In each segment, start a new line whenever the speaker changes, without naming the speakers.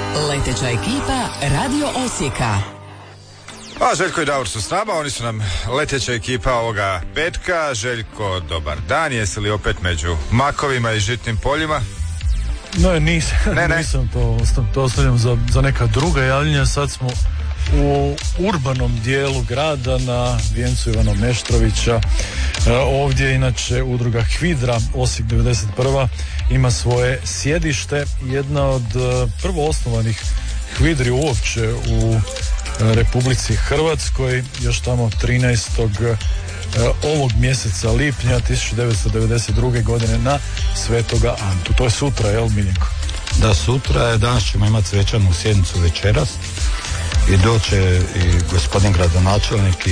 Leteća ekipa Radio Osijeka.
A Željko i Davor su s nama, oni su nam leteća ekipa ovoga petka. Željko, dobar dan, jesi li opet među makovima i žitnim poljima?
No, nisam, to ostavljam za neka druga javljanja. Sad smo u urbanom dijelu grada na vijencu Ivana Meštrovića. Ovdje inače udruga HVIDRA Osijek 91. ima svoje sjedište. Jedna od prvo osnovanih HVIDRI uopće u Republici Hrvatskoj, još tamo 13. ovog mjeseca lipnja 1992. godine na Svetoga Antu. To je sutra, jel Miljenko?
Da, sutra je, danas ćemo imati svečanu sjednicu večeras i doće i gospodin gradonačelnik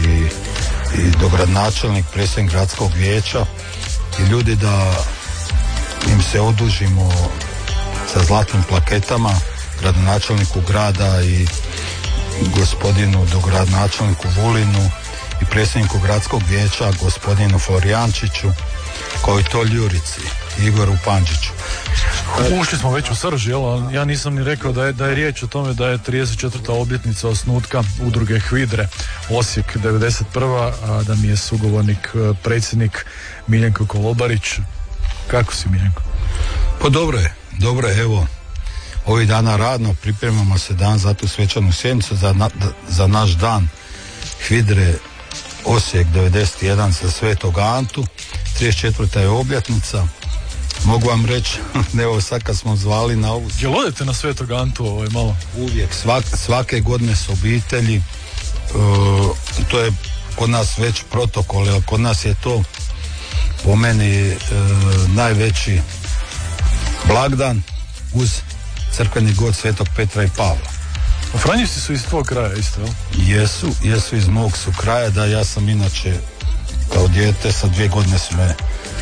i dogradonačelnik, predsjednik gradskog vijeća i ljudi da im se odužimo sa zlatnim plaketama gradonačelniku grada i gospodinu dogradonačelniku Vulinu i predsjedniku gradskog vijeća gospodinu Florijančiću, kao i to Ljurici Igoru Pančiću.
Ušli smo već u srž, jel? Ja nisam ni rekao da je riječ o tome da je 34. obljetnica osnutka udruge HVIDRE Osijek 91. a da mi je sugovornik predsjednik Miljenko Kolobarić. Kako si, Miljenko?
Pa dobro je, evo ovih dana radno pripremamo se dan za tu svečanu sjednicu za naš dan HVIDRE Osijek 91 sa Svetog Antu. 34. je obljetnica. Mogu vam reći, evo sad kad smo zvali na ovu...
Jel odete na Svetog Antu malo?
Uvijek, svake godine s obitelji. To je kod nas već protokol, jer kod nas je to po meni najveći blagdan uz crkveni god Svetog Petra i Pavla.
Franjevci su iz tvojeg kraja isto, jel?
Jesu iz mog su kraja, da ja sam inače kao dijete sa 2 godine su me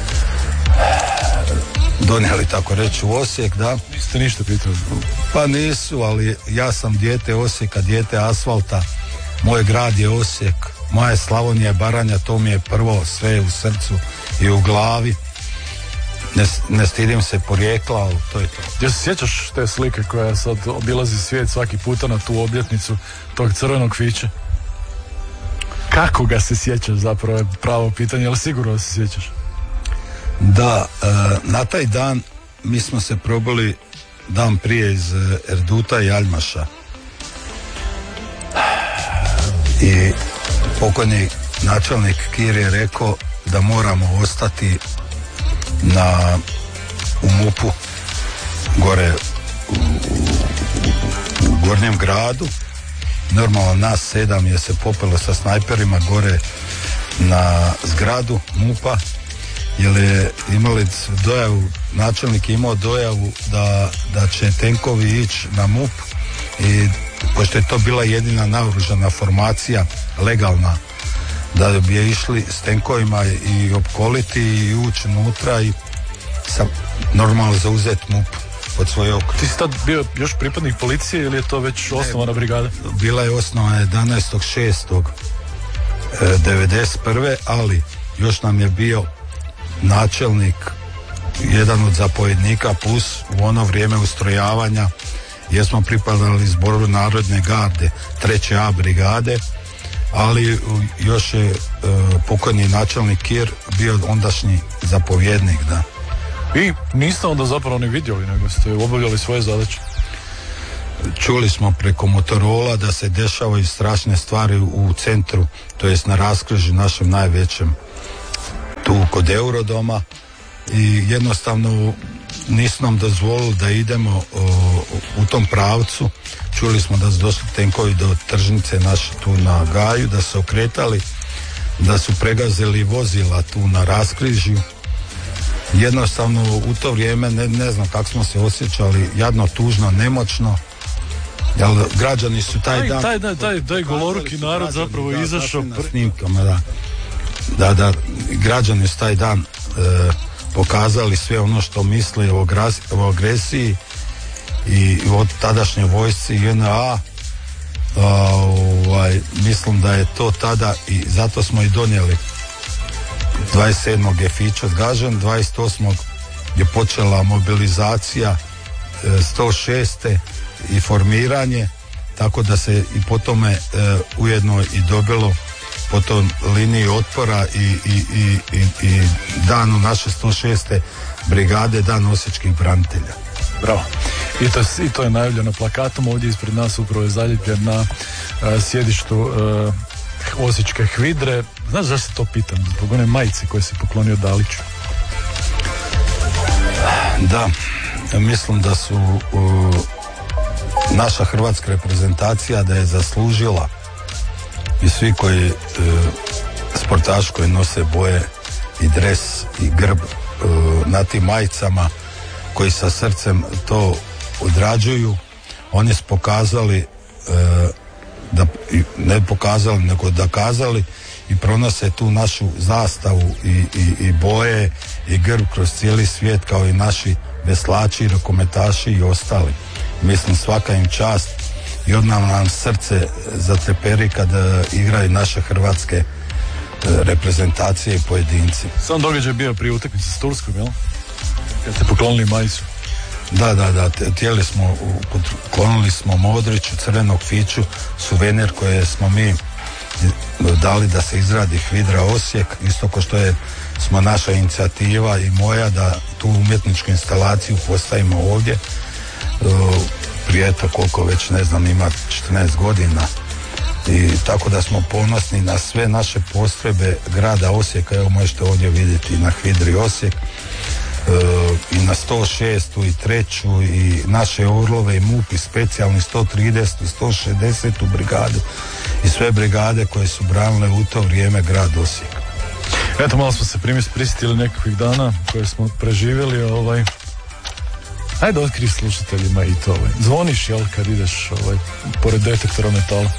donijeli, tako reći, u Osijek, da.
Niste ništa pitali?
Pa nisu, ali ja sam dijete Osijeka, dijete asfalta. Moj grad je Osijek, moja je Slavonija, Baranja, to mi je prvo sve u srcu i u glavi. Ne stidim se porijekla, ali to je to.
Jel se sjećaš te slike koja sad obilazi svijet svaki puta na tu obljetnicu tog crvenog fiće? Kako ga se sjećaš, zapravo je pravo pitanje, ali sigurno se sjećaš?
Da, na taj dan mi smo se probali dan prije iz Erduta i Aljmaša. I pokojni načelnik Kir je rekao da moramo ostati u MUP-u gore u Gornjem gradu. Normalno nas 7 je se popelo sa snajperima gore na zgradu MUP-a, jer je imali dojavu, načelnik je imao dojavu da će tenkovi ići na MUP i pošto je to bila jedina naoružana formacija legalna, da bi je išli s tenkovima i opkoliti i ući unutra i normalno zauzeti MUP pod svoje oko.
Ti si tad bio još pripadnik policije ili je to već osnovana brigada?
Bila je osnovana 11.6.1991. ali još nam je bio načelnik, jedan od zapovjednika plus u ono vrijeme ustrojavanja, jer smo pripadali zboru Narodne garde 3. A brigade, ali još je pokojni načelnik Kir bio ondašnji zapovjednik, da.
I niste onda zapravo ni vidjeli, nego ste obavljali svoje zadaće?
Čuli smo preko Motorola da se dešavaju strašne stvari u centru, to jest na raskrižju našem najvećem, tu kod Eurodoma, i jednostavno nisu nam dozvolili da idemo u tom pravcu. Čuli smo da su došli tenkovi do tržnice naše tu na Gaju, da su okretali, da su pregazili vozila tu na raskrižju. Jednostavno u to vrijeme ne znam kako smo se osjećali, jadno, tužno, nemoćno. Jer građani su taj dan...
Taj goloruki narod zapravo izašao...
Na snimkama, da, građani su taj dan pokazali sve ono što misle o agresiji i od tadašnje vojsci JNA. Mislim da je to tada i zato smo i donijeli 27. je fić odgažen, 28. je počela mobilizacija 106. i formiranje, tako da se i po tome ujedno i dobilo po tom liniji otpora i danu naše 106. brigade, dan osječkih branitelja.
Bravo. I to je najavljeno plakatom. Ovdje ispred nas upravo je zaljepljen na sjedištu osječke HVIDRE. Znaš zašto se to pitam? Zbog one majice koje si poklonio Daliću.
Da, mislim da su naša hrvatska reprezentacija da je zaslužila i svi koji sportaši koji nose boje i dres i grb na tim majicama, koji sa srcem to odrađuju, oni su pokazali da ne pokazali nego dokazali i pronose tu našu zastavu i boje i grb kroz cijeli svijet, kao i naši veslači, rukometaši i ostali. Mislim, svaka im čast i odmah nam srce zateperi kada igraju naše hrvatske reprezentacije i pojedinci.
Sam događaj bio prije utakmice s Turskom, jel? Kad ste poklonili majicu.
Da, poklonili smo Modriću, crvenog fiću, suvenir koje smo mi dali da se izradi HVIDRA Osijek, isto kao što smo naša inicijativa i moja da tu umjetničku instalaciju postavimo ovdje prije koliko već ne znam, ima 14 godina, i tako da smo ponosni na sve naše postrojbe grada Osijeka. Evo možete ovdje vidjeti na HVIDRI Osijek i na 106. i 3. i naše Orlove i MUP i specijalni 130. i 160. brigadu i sve brigade koje su branile u to vrijeme grad Osijek.
Eto, malo smo se prisjetili nekakvih dana koje smo preživjeli. Ajde, otkri slušateljima i to. Zvoniš, jel, kad ideš pored detektora metala?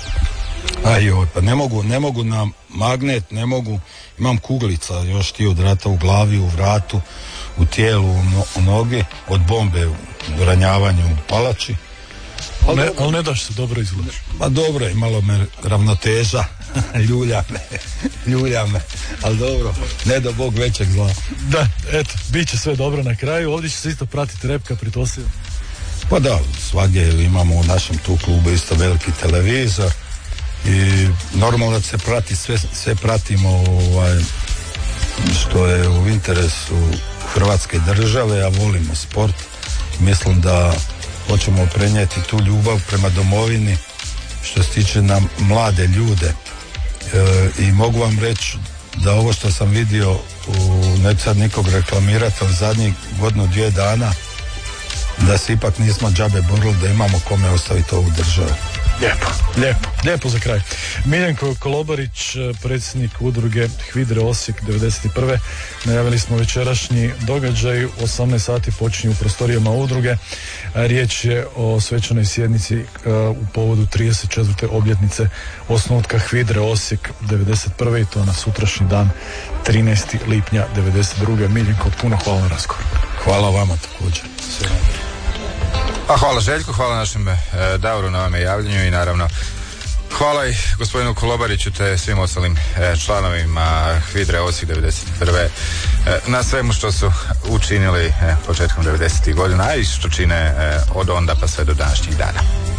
Pa ne mogu na magnet, ne mogu, imam kuglica još ti od rata u glavi, u vratu, u tijelu, u nogi, od bombe u ranjavanju u palači.
Ali ne daš se, dobro izgledaš.
Pa dobro, malo me ravnoteža, ljulja me, ali dobro, ne do Bog većeg zla.
Da, eto, bit će sve dobro na kraju. Ovdje će se isto pratiti repka, pretpostavljam.
Pa da, svagdje imamo u našem tu klubu isto veliki televizor i normalno da se prati, sve pratimo što je u interesu Hrvatske države, a volimo sport. Mislim da hoćemo prenijeti tu ljubav prema domovini što se tiče na mlade ljude. I mogu vam reći da ovo što sam vidio, neću sad nikog reklamirati, ali zadnjih godinu, 2 dana, da se ipak nismo džabe borili, da imamo kome ostaviti ovu državu.
Lijepo za kraj. Miljenko Kolobarić, predsjednik udruge HVIDRE Osijek 91. Najavili smo večerašnji događaj, 18 sati počinje u prostorijama udruge. Riječ je o svečanoj sjednici u povodu 34. obljetnice osnutka HVIDRE Osijek 91. i to na sutrašnji dan 13. lipnja 92. Miljenko, puno hvala na razgovoru.
Hvala vama također.
Hvala Željku, hvala našem Davoru na ovome javljanju i naravno hvala i gospodinu Kolobariću te svim ostalim članovima HVIDRE Osijek 91. Na svemu što su učinili početkom 90. godina, a i što čine od onda pa sve do današnjih dana.